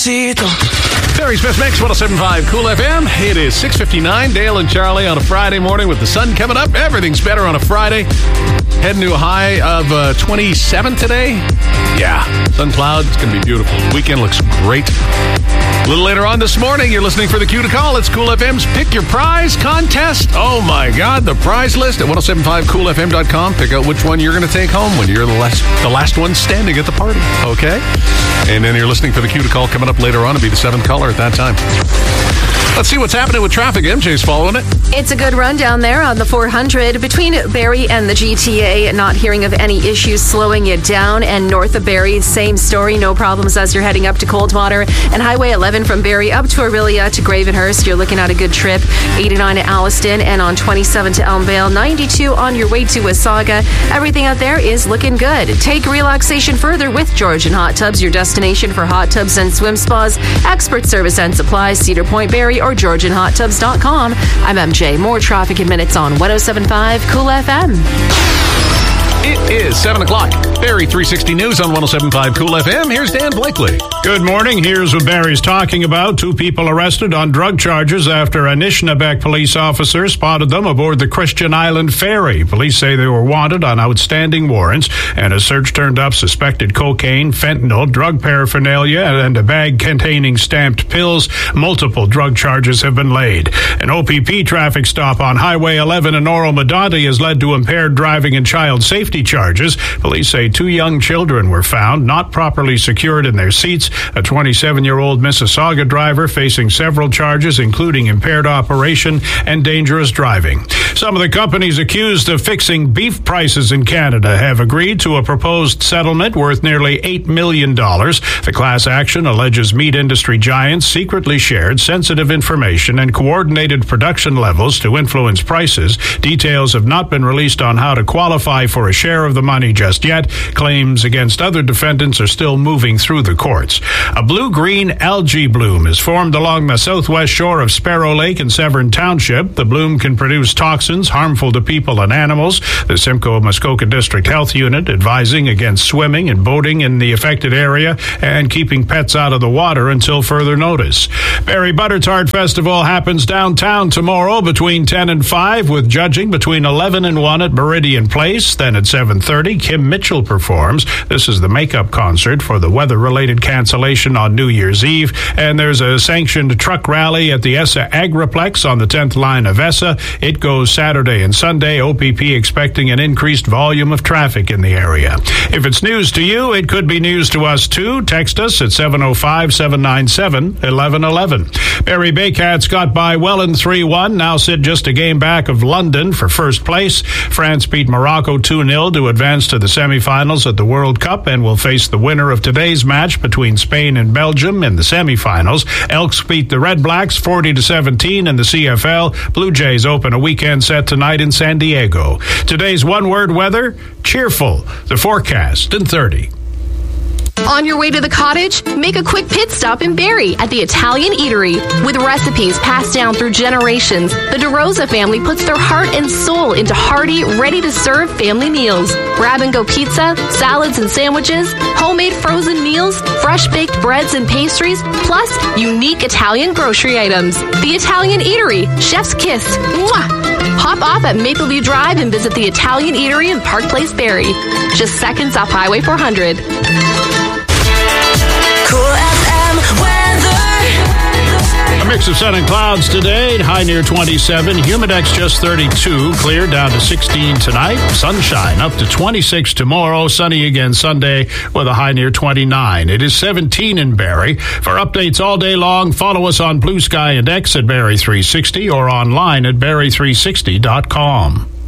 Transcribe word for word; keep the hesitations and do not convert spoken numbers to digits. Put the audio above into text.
despacito. Barry Smith Mix, one oh seven point five Cool F M. It is six fifty-nine. Dale and Charlie on a Friday morning with the sun coming up. Everything's better on a Friday. Heading to a high of uh, twenty-seven today. Yeah, sun cloud. It's going to be beautiful. Weekend looks great. A little later on this morning, you're listening for the Cue to Call. It's Cool F M's Pick Your Prize contest. Oh my God, the prize list at ten seventy-five cool f m dot com. Pick out which one you're going to take home when you're the last, the last one standing at the party. Okay? And then you're listening for the Cue to Call coming up later on to be the seventh caller at that time. Let's see what's happening with traffic. M J's following it. It's a good run down there on the four hundred between Barrie and the G T A. Not hearing of any issues slowing it down. And north of Barrie, same story. No problems as you're heading up to Coldwater. And Highway eleven from Barrie up to Orillia to Gravenhurst. You're looking at a good trip. eighty-nine to Alliston and on twenty-seven to Elmvale. ninety-two on your way to Wasaga. Everything out there is looking good. Take relaxation further with Georgian Hot Tubs, your destination for hot tubs and swim spas. Expert service and supplies. Cedar Point, Barrie, or georgian hot tubs dot com. I'm M J. More traffic in minutes on ten seventy-five Cool F M. It is seven o'clock. Barrie three sixty News on ten seventy-five Cool F M. Here's Dan Blakely. Good morning. Here's what Barrie's talking about. Two people arrested on drug charges after a Nishnabek police officer spotted them aboard the Christian Island ferry. Police say they were wanted on outstanding warrants, and a search turned up suspected cocaine, fentanyl, drug paraphernalia, and a bag containing stamped pills. Multiple drug charges have been laid. An O P P traffic stop on Highway eleven in Oro-Medonte has led to impaired driving and child safety charges. Police say two young children were found not properly secured in their seats. A twenty-seven-year-old Mississauga driver facing several charges, including impaired operation and dangerous driving. Some of the companies accused of fixing beef prices in Canada have agreed to a proposed settlement worth nearly eight million dollars. The class action alleges meat industry giants secretly shared sensitive information and coordinated production levels to influence prices. Details have not been released on how to qualify for a share of the money just yet. Claims against other defendants are still moving through the courts. A blue-green algae bloom is formed along the southwest shore of Sparrow Lake in Severn Township. The bloom can produce toxins harmful to people and animals. The Simcoe Muskoka District Health Unit advising against swimming and boating in the affected area and keeping pets out of the water until further notice. Barrie Butter Tart Festival happens downtown tomorrow between ten and five, with judging between eleven and one at Meridian Place. Then at seven thirty, Kim Mitchell performs. This is the makeup concert for the weather-related cancellation on New Year's Eve. And there's a sanctioned truck rally at the ESSA Agriplex on the tenth line of ESSA. It goes Saturday and Sunday. O P P expecting an increased volume of traffic in the area. If it's news to you, it could be news to us too. Text us at seven oh five, seven nine seven, one one one one. Barrie Baycats got by well in three one. Now sit just a game back of London for first place. France beat Morocco two nil to advance to the semifinals at the World Cup and will face the winner of today's match between Spain and Belgium in the semifinals. Elks beat the Red Blacks forty to seventeen in the C F L. Blue Jays open a weekend set tonight in San Diego. Today's one-word weather, cheerful. The forecast in thirty. On your way to the cottage? Make a quick pit stop in Barrie at the Italian Eatery. With recipes passed down through generations, the DeRosa family puts their heart and soul into hearty, ready-to-serve family meals. Grab-and-go pizza, salads and sandwiches, homemade frozen meals, fresh-baked breads and pastries, plus unique Italian grocery items. The Italian Eatery. Chef's kiss. Mwah! Hop off at Mapleview Drive and visit the Italian Eatery in Park Place, Barrie. Just seconds off Highway four hundred. Cool F M weather. A mix of sun and clouds today. High near twenty-seven. Humidex just thirty-two. Clear down to sixteen tonight. Sunshine up to twenty-six tomorrow. Sunny again Sunday with a high near twenty-nine. It is seventeen in Barrie. For updates all day long, follow us on Blue Sky and X at Barrie three sixty or online at barrie three sixty dot com.